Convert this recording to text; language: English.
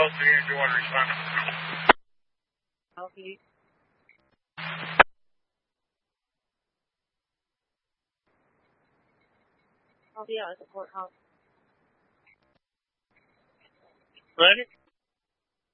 Both of you do want to respond. Okay. I'll be out at the courthouse. Ready?